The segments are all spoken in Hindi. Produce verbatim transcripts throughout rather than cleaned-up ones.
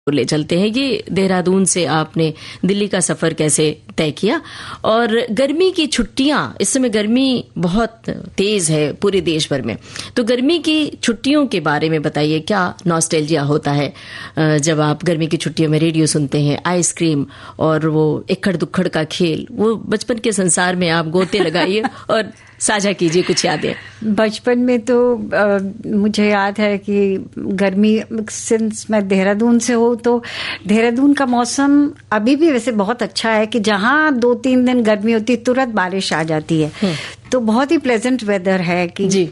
ले चलते हैं। ये देहरादून से आपने दिल्ली का सफर कैसे तय किया, और गर्मी की छुट्टियां, इस समय गर्मी बहुत तेज है पूरे देश भर में, तो गर्मी की छुट्टियों के बारे में बताइए। क्या नॉस्टैल्जिया होता है जब आप गर्मी की छुट्टियों में रेडियो सुनते हैं, आइसक्रीम और वो इक्खड़ दुक्खड़ का खेल, वो बचपन के संसार में आप गोते लगाइए और साझा कीजिए कुछ यादें। बचपन में तो आ, मुझे याद है कि गर्मी, सिंस मैं देहरादून से हूँ, तो देहरादून का मौसम अभी भी वैसे बहुत अच्छा है कि जहाँ दो तीन दिन गर्मी होती है तुरंत बारिश आ जाती है, तो बहुत ही प्लेजेंट वेदर है कि जी।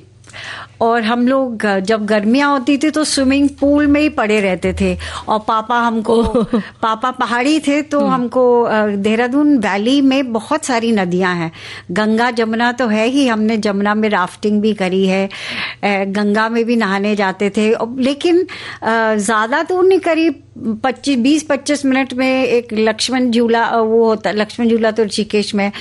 और हम लोग जब गर्मियां होती थी तो स्विमिंग पूल में ही पड़े रहते थे, और पापा हमको पापा पहाड़ी थे तो हमको देहरादून वैली में बहुत सारी नदियां हैं, गंगा जमुना तो है ही, हमने जमुना में राफ्टिंग भी करी है, गंगा में भी नहाने जाते थे, लेकिन ज्यादा दूर नहीं, करीब पच्चीस बीस पच्चीस मिनट में एक लक्ष्मण झूला, वो होता लक्ष्मण झूला तो ऋषिकेश में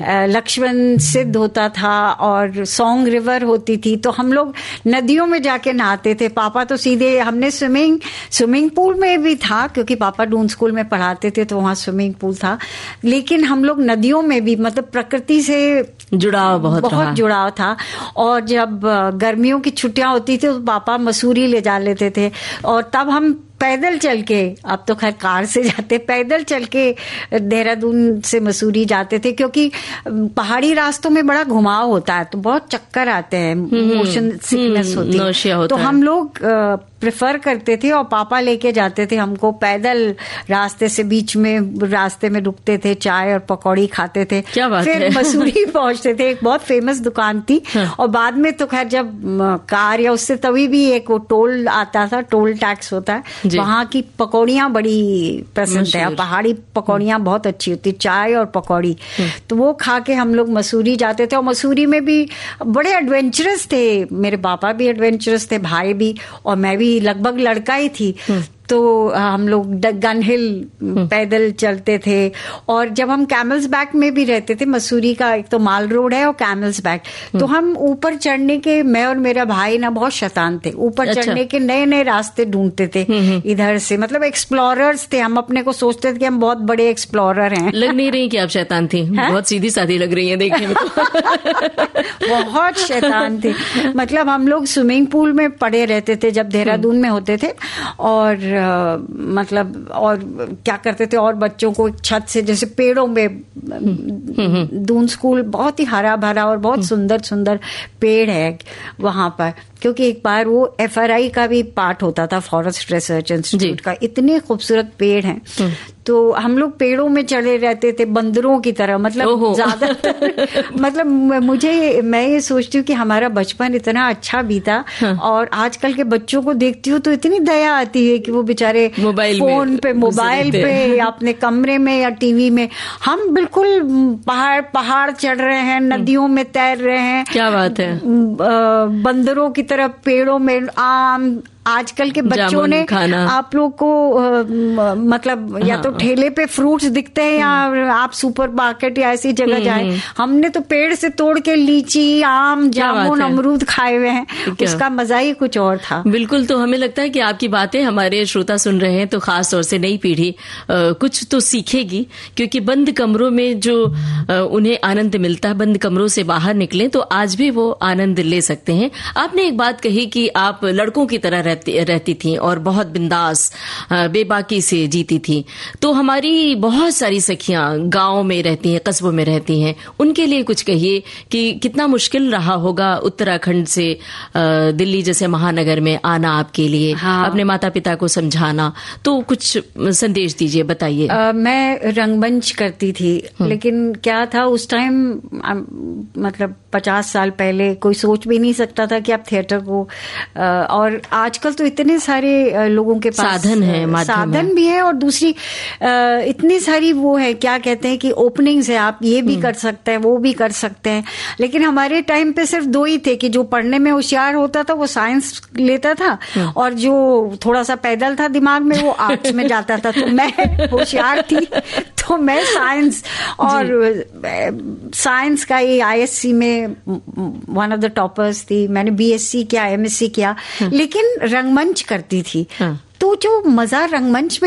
लक्ष्मण सिद्ध होता था, और सॉन्ग रिवर होती थी, तो हम लोग नदियों में जाके नहाते थे। पापा तो सीधे, हमने स्विमिंग स्विमिंग पूल में भी था क्योंकि पापा डून स्कूल में पढ़ाते थे तो वहाँ स्विमिंग पूल था, लेकिन हम लोग नदियों में भी, मतलब प्रकृति से जुड़ाव बहुत बहुत जुड़ाव था। और जब गर्मियों की छुट्टियां होती थी तो पापा मसूरी ले जा लेते थे, और तब हम पैदल चल के, अब तो खैर कार से जाते, पैदल चल के देहरादून से मसूरी जाते थे, क्योंकि पहाड़ी रास्तों में बड़ा घुमाव होता है तो बहुत चक्कर आते हैं, मोशन सिकनेस होती है, तो हम लोग प्रेफर करते थे और पापा लेके जाते थे हमको पैदल रास्ते से, बीच में रास्ते में रुकते थे, चाय और पकौड़ी खाते थे, क्या बात फिर है। मसूरी पहुंचते थे, एक बहुत फेमस दुकान थी। हाँ। और बाद में तो खैर जब कार या उससे तभी भी एक वो टोल आता था, टोल टैक्स होता है, वहां की पकौड़ियां बड़ी प्रसिद्ध है, पहाड़ी पकौड़ियां बहुत अच्छी होती, चाय और पकौड़ी, तो वो खा के हम लोग मसूरी जाते थे। और मसूरी में भी बड़े एडवेंचरस थे, मेरे पापा भी एडवेंचरस थे, भाई भी, और मैं भी लगभग लड़का ही थी, तो हम लोग गन हिल पैदल चलते थे। और जब हम कैमल्स बैक में भी रहते थे, मसूरी का एक तो माल रोड है और कैमल्स बैक, तो हम ऊपर चढ़ने के, मैं और मेरा भाई ना बहुत शैतान थे, ऊपर अच्छा। चढ़ने के नए नए रास्ते ढूंढते थे इधर से, मतलब एक्सप्लोरर्स थे हम, अपने को सोचते थे कि हम बहुत बड़े एक्सप्लोरर हैं। लग नहीं रही कि आप शैतान थी, बहुत सीधी सादी लग रही है देखने में। बहुत शैतान थे, मतलब हम लोग स्विमिंग पूल में पड़े रहते थे जब देहरादून में होते थे, और Uh, मतलब और क्या करते थे, और बच्चों को छत से, जैसे पेड़ों में, दून स्कूल बहुत ही हरा भरा और बहुत सुंदर सुंदर पेड़ है वहां पर, क्योंकि एक बार वो एफ आर आई का भी पार्ट होता था, फॉरेस्ट रिसर्च इंस्टीट्यूट का, इतने खूबसूरत पेड़ हैं, तो हम लोग पेड़ों में चढ़े रहते थे बंदरों की तरह, मतलब ज्यादातर मतलब मुझे, मैं ये सोचती हूँ कि हमारा बचपन इतना अच्छा बीता। हाँ। और आजकल के बच्चों को देखती हूँ तो इतनी दया आती है कि वो बेचारे फोन पे, मोबाइल पे, या अपने कमरे में या टीवी में, हम बिल्कुल पहाड़ पहाड़ चढ़ रहे हैं, नदियों में तैर रहे हैं। क्या बात है। बंदरों की तरह पेड़ों में, आम, आजकल के बच्चों ने आप लोग को आ, मतलब हाँ। या तो ठेले पे फ्रूट्स दिखते हैं, या आप सुपर मार्केट या ऐसी जगह जाए, हमने तो पेड़ से तोड़ के लीची, आम, जामुन, अमरूद खाए हुए हैं, उसका मजा ही कुछ और था। बिल्कुल, तो हमें लगता है कि आपकी बातें हमारे श्रोता सुन रहे हैं तो खास तौर से नई पीढ़ी कुछ तो सीखेगी, क्योंकि बंद कमरों में जो आ, उन्हें आनंद मिलता है, बंद कमरों से बाहर निकले तो आज भी वो आनंद ले सकते हैं। आपने एक बात कही कि आप लड़कों की तरह रहती, रहती थी और बहुत बिंदास, बेबाकी से जीती थी, तो हमारी बहुत सारी सखियां गांव में रहती हैं, कस्बों में रहती हैं, उनके लिए कुछ कहिए कि कितना मुश्किल रहा होगा उत्तराखंड से दिल्ली जैसे महानगर में आना आपके लिए। हाँ। अपने माता पिता को समझाना, तो कुछ संदेश दीजिए, बताइए। मैं रंगमंच करती थी, लेकिन क्या था उस टाइम, मतलब पचास साल पहले कोई सोच भी नहीं सकता था कि आप थिएटर को, और आजकल तो इतने सारे लोगों के पास साधन है, साधन भी है, और दूसरी इतनी सारी वो है, क्या कहते हैं कि ओपनिंग्स है, आप ये भी कर सकते हैं, वो भी कर सकते हैं। लेकिन हमारे टाइम पे सिर्फ दो ही थे कि जो पढ़ने में होशियार होता था वो साइंस लेता था, और जो थोड़ा सा पैदल था दिमाग में वो आर्ट्स में जाता था। तो मैं होशियार थी तो मैं साइंस, और साइंस का ही आई एस सी में वन ऑफ द टॉपर्स थी, मैंने बी एस सी किया, एम एस सी किया, लेकिन रंगमंच करती थी। हाँ। तो जो मजा रंगमंच में